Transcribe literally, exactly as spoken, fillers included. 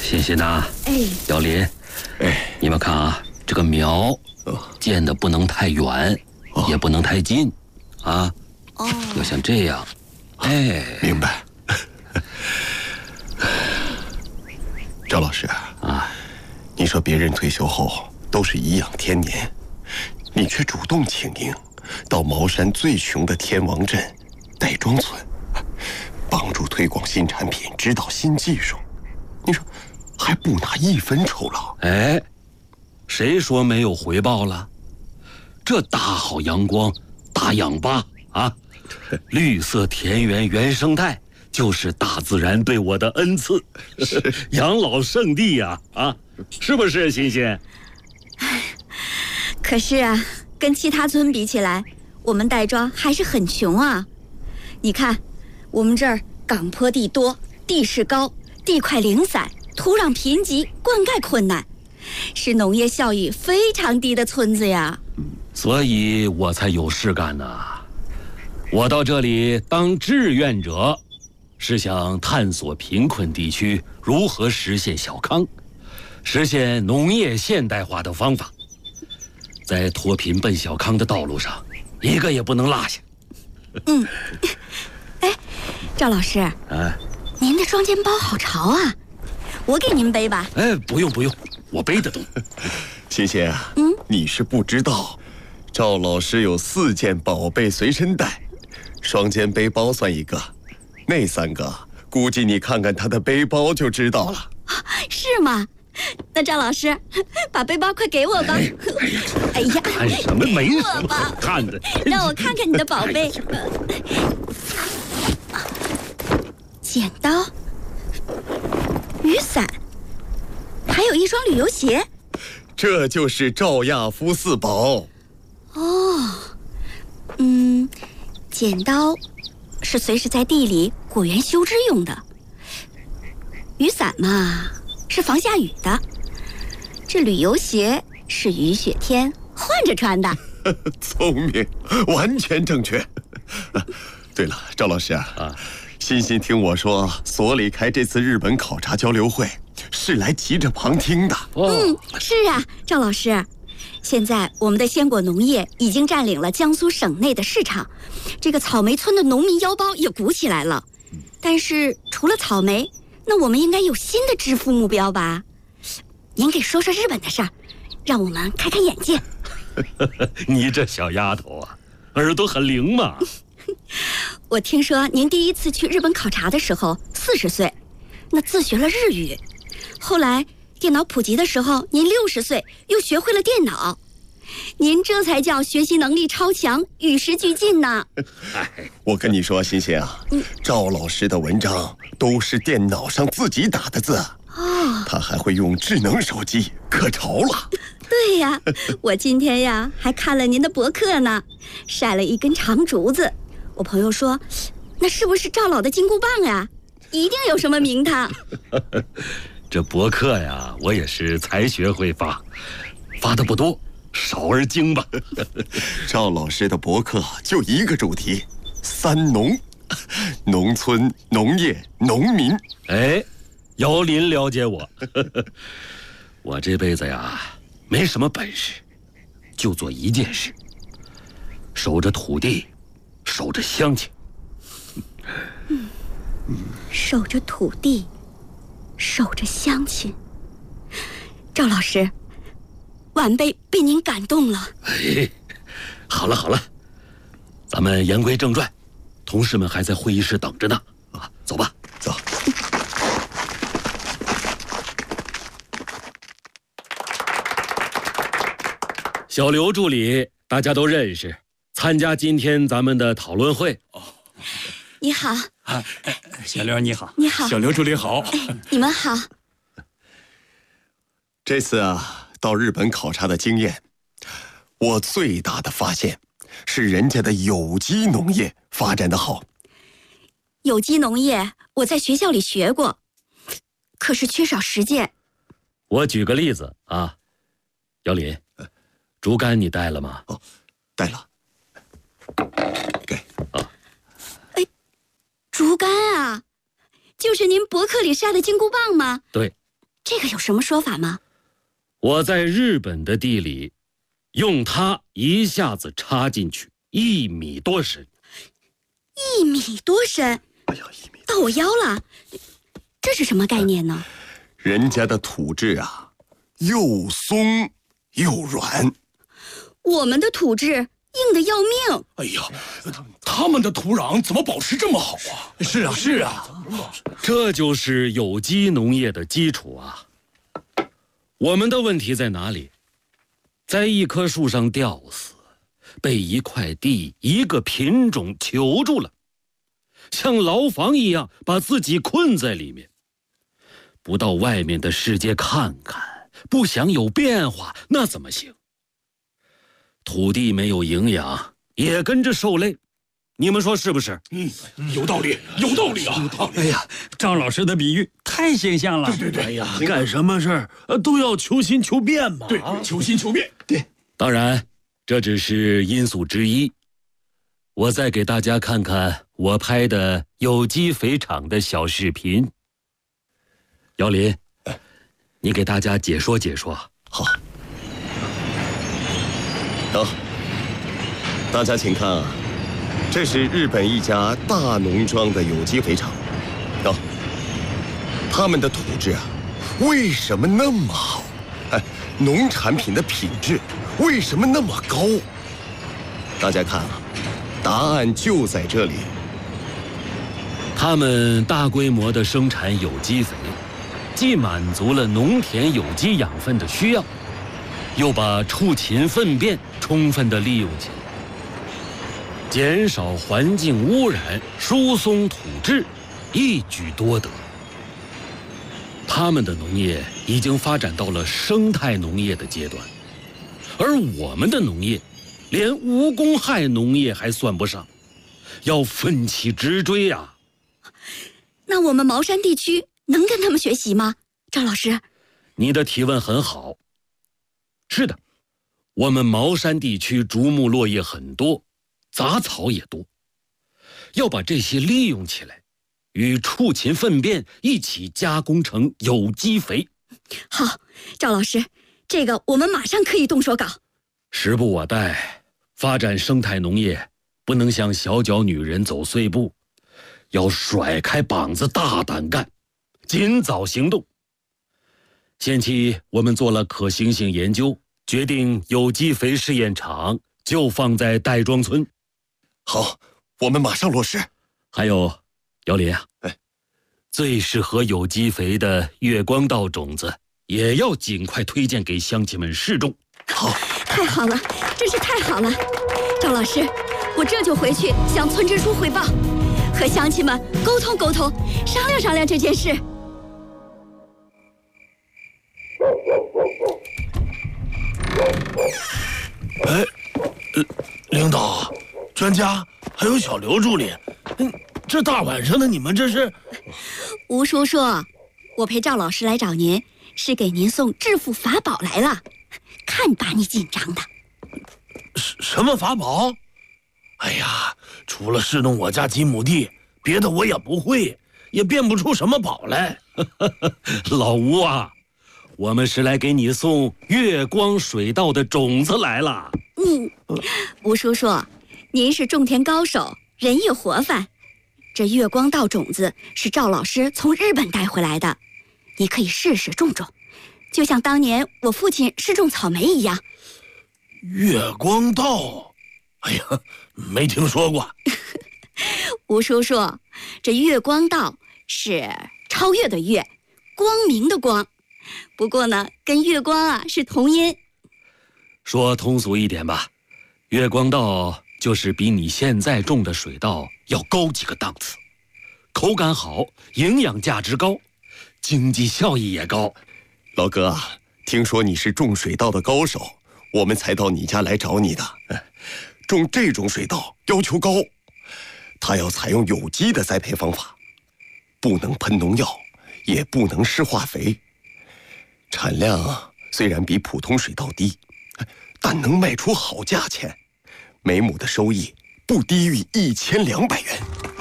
欣欣呐， 哎， 姚林， 哎， 你们看啊，这个苗建的不能太远，哦、也不能太近，啊， 哦， 要像这样，哎， 明白。赵老师啊， 你说别人退休后都是颐养天年，你却主动请缨到茅山最穷的天王镇戴庄村，帮助推广新产品，指导新技术，你说还不拿一分酬劳？ 哎，谁说没有回报了？这大好阳光，大氧吧啊，绿色田园原生态，就是大自然对我的恩赐，养老圣地呀！啊，是不是，欣欣？ 可是啊，跟其他村比起来，我们戴庄还是很穷啊。你看，我们这儿岗坡地多，地势高，地块零散，土壤贫瘠，灌溉困难，是农业效益非常低的村子呀。 所以我才有事干呢。我到这里当志愿者，是想探索贫困地区如何实现小康，实现农业现代化的方法，在脱贫奔小康的道路上，一个也不能落下。 嗯，哎，赵老师， 哎， 您的双肩包好潮啊，我给您背吧。 哎，不用不用，我背得动。 欣欣啊，嗯，你是不知道，赵老师有四件宝贝随身带，双肩背包算一个，那三个估计你看看他的背包就知道了。 是吗？那赵老师，把背包快给我吧。哎 呀, 哎呀， 看什么？没什么好看的。 让我看看你的宝贝。剪刀、雨伞，还有一双旅游鞋。 这就是赵亚夫四宝。 哦，嗯，剪刀是随时在地里果园修枝用的，雨伞嘛是防下雨的，这旅游鞋是雨雪天换着穿的。 聪明，完全正确。对了，赵老师啊，啊欣欣听我说，所里开这次日本考察交流会是来急着旁听的。 哦、嗯，是啊，赵老师，现在我们的鲜果农业已经占领了江苏省内的市场，这个草莓村的农民腰包也鼓起来了。但是除了草莓，那我们应该有新的致富目标吧？您给说说日本的事儿，让我们开开眼界。 你这小丫头啊，耳朵很灵嘛。 我听说您第一次去日本考察的时候四十岁，那自学了日语，后来电脑普及的时候您六十岁又学会了电脑，您这才叫学习能力超强，与时俱进呢。 我跟你说，欣欣啊，嗯、赵老师的文章都是电脑上自己打的字，哦，他还会用智能手机，可潮了。 对呀，我今天呀还看了您的博客呢，晒了一根长竹子。我朋友说，那是不是赵老的金箍棒呀？一定有什么名堂。 这博客呀，我也是才学会发，发的不多，少而精吧。 赵老师的博客就一个主题：三农，农村、农业、农民。 哎，姚林了解我。我这辈子呀，没什么本事，就做一件事，守着土地，守着乡亲。 嗯，守着土地，守着乡亲。赵老师，晚辈被您感动了。 哎，好了好了，咱们言归正传，同事们还在会议室等着呢。啊，走吧， 走。 小刘助理，大家都认识，参加今天咱们的讨论会。哦， 你好。 啊，小刘你好。 你好。 小刘助理好。 哎，你们好。 这次啊，到日本考察的经验，我最大的发现是人家的有机农业发展的好。 有机农业我在学校里学过，可是缺少实践。 我举个例子啊，姚林。竹竿你带了吗？ 哦，带了。给啊。 哎，竹竿啊，就是您博客里晒的金箍棒吗？ 对。 这个有什么说法吗？ 我在日本的地里，用它一下子插进去一米多深。 一米多深？ 哎呀，一米到我腰了，这是什么概念呢？ 人家的土质啊，又松又软。 我们的土质硬得要命。 哎呀，他们的土壤怎么保持这么好啊？ 是啊，是啊， 这就是有机农业的基础啊。我们的问题在哪里？在一棵树上吊死，被一块地、一个品种囚住了，像牢房一样把自己困在里面。不到外面的世界看看，不想有变化，那怎么行？土地没有营养，也跟着受累，你们说是不是？ 嗯，有道理，有道理啊！ 哎呀，赵老师的比喻太形象了。 对对对， 哎呀，干什么事儿都要求新求变嘛。 对，求新求变。对， 当然，这只是因素之一。我再给大家看看我拍的有机肥厂的小视频。姚林，你给大家解说解说。 好。好，大家请看啊，这是日本一家大农庄的有机肥厂。啊，他们的土质啊，为什么那么好？哎，农产品的品质为什么那么高？大家看啊，答案就在这里。 他们大规模的生产有机肥，既满足了农田有机养分的需要，又把畜禽粪便充分地利用起来，减少环境污染，疏松土质，一举多得。他们的农业已经发展到了生态农业的阶段，而我们的农业连无公害农业还算不上，要奋起直追啊！ 那我们茅山地区能跟他们学习吗？赵老师， 你的提问很好。是的，我们茅山地区竹木落叶很多，杂草也多，要把这些利用起来，与畜禽粪便一起加工成有机肥。 好，赵老师，这个我们马上可以动手搞。 时不我待，发展生态农业不能像小脚女人走碎步，要甩开膀子大胆干，尽早行动。先期我们做了可行性研究，决定有机肥试验场就放在戴庄村。 好，我们马上落实。 还有，姚林啊， 哎， 最适合有机肥的月光稻种子也要尽快推荐给乡亲们试种。 好， 太好了，真是太好了。赵老师，我这就回去向村支书汇报，和乡亲们沟通沟通，商量商量这件事。 哎，呃，领导、专家还有小刘助理，嗯，这大晚上的你们这是？ 吴叔叔，我陪赵老师来找您，是给您送致富法宝来了，看把你紧张的。 什什么法宝？哎呀，除了侍弄我家几亩地，别的我也不会，也变不出什么宝来。 老吴啊，我们是来给你送月光水稻的种子来了。 嗯，吴叔叔，您是种田高手，人有活泛。这月光稻种子是赵老师从日本带回来的，你可以试试种种，就像当年我父亲试种草莓一样。 月光稻，哎呀，没听说过。 吴叔叔，这月光稻是超越的越，光明的光，不过呢，跟月光啊是同音。 说通俗一点吧，月光稻就是比你现在种的水稻要高几个档次，口感好，营养价值高，经济效益也高。 老哥啊，听说你是种水稻的高手，我们才到你家来找你的。种这种水稻要求高，它要采用有机的栽培方法，不能喷农药，也不能施化肥。产量虽然比普通水稻低，但能卖出好价钱，每亩的收益不低于一千两百元。